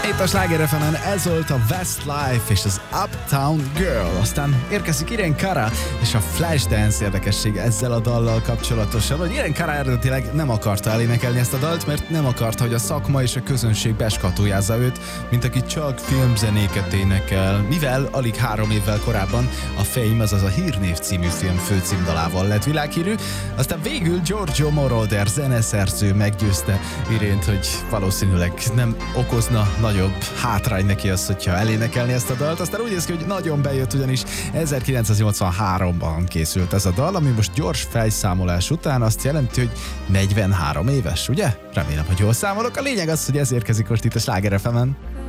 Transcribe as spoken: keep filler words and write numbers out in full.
Itt a Sláger ef emen ez volt a Westlife és az Uptown Girl. Aztán érkezik Irene Cara és a Flashdance érdekesség ezzel a dallal kapcsolatosan, hogy Irene Cara eredetileg nem akarta elénekelni ezt a dalt, mert nem akarta, hogy a szakma és a közönség beskatujázza őt, mint aki csak filmzenéket énekel, mivel alig három évvel korábban a Fame, azaz a Hírnév című film főcímdalával lett világhírű. Aztán végül Giorgio Moroder zeneszerző meggyőzte Irént, hogy valószínűleg nem okozna nagyobb hátrány neki az, hogyha elénekelni ezt a dalt. Aztán úgy néz ki, hogy nagyon bejött, ugyanis ezerkilencszáznyolcvanháromban készült ez a dal, ami most gyors fejszámolás után azt jelenti, hogy negyvenhárom éves, ugye? Remélem, hogy jól számolok. A lényeg az, hogy ez érkezik most itt a Sláger ef emen.